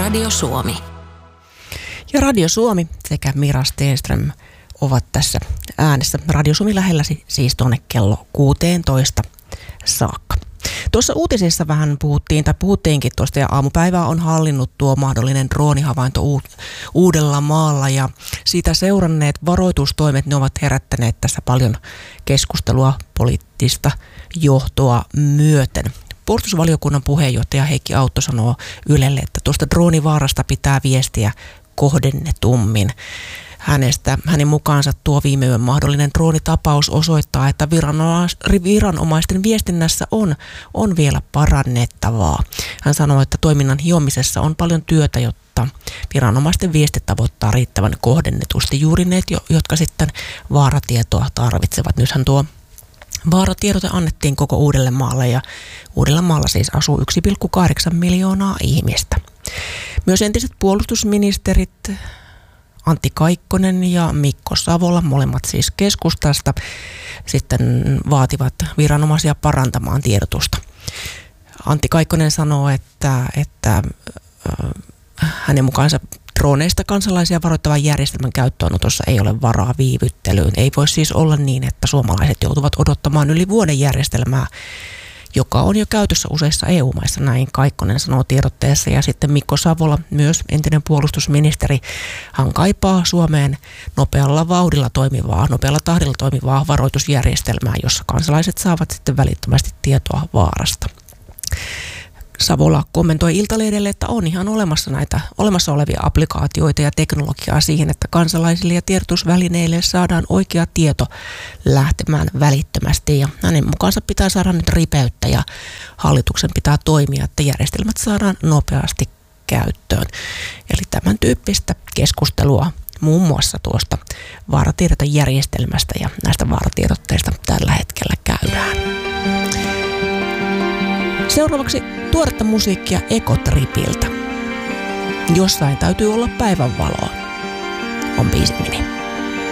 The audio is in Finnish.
Radio Suomi. Ja Radio Suomi sekä Mira Stenström ovat tässä äänessä. Radio Suomi lähellä siis tuonne kello 16 saakka. Tuossa uutisissa vähän puhuttiinkin tuosta, ja aamupäivää on hallinnut tuo mahdollinen droonihavainto Uudellamaalla, ja siitä seuranneet varoitustoimet, ne ovat herättäneet tässä paljon keskustelua poliittista johtoa myöten. Puolustusvaliokunnan puheenjohtaja Heikki Autto sanoo Ylelle, että tuosta droonivaarasta pitää viestiä kohdennetummin. Hänen mukaansa tuo viime yön mahdollinen droonitapaus osoittaa, että viranomaisten viestinnässä on vielä parannettavaa. Hän sanoi, että toiminnan hiomisessa on paljon työtä, jotta viranomaisten viesti tavoittaa riittävän kohdennetusti juuri ne, jotka sitten vaaratietoa tarvitsevat. Nythän tuo vaaratiedote annettiin koko Uudellemaalle, ja Uudellamaalla siis asuu 1,8 miljoonaa ihmistä. Myös entiset puolustusministerit Antti Kaikkonen ja Mikko Savola, molemmat siis keskustasta, sitten vaativat viranomaisia parantamaan tiedotusta. Antti Kaikkonen sanoo, että hänen mukaansa drooneista kansalaisia varoittavan järjestelmän käyttöönotossa ei ole varaa viivyttelyyn. Ei voi siis olla niin, että suomalaiset joutuvat odottamaan yli vuoden järjestelmää, joka on jo käytössä useissa EU-maissa, näin Kaikkonen sanoo tiedotteessa. Ja sitten Mikko Savola, myös entinen puolustusministeri, hän kaipaa Suomeen nopealla tahdilla toimivaa varoitusjärjestelmää, jossa kansalaiset saavat sitten välittömästi tietoa vaarasta. Savola kommentoi Iltalehdelle, että on ihan olemassa olevia applikaatioita ja teknologiaa siihen, että kansalaisille ja tiedotusvälineille saadaan oikea tieto lähtemään välittömästi. Ja hänen mukaansa pitää saada nyt ripeyttä ja hallituksen pitää toimia, että järjestelmät saadaan nopeasti käyttöön. Eli tämän tyyppistä keskustelua muun muassa tuosta vaaratiedotojärjestelmästä ja näistä vaaratiedotteista tällä hetkellä käydään. Seuraavaksi tuoretta musiikkia Ekotripiltä. Jossain täytyy olla päivänvaloa, on biisin nimi.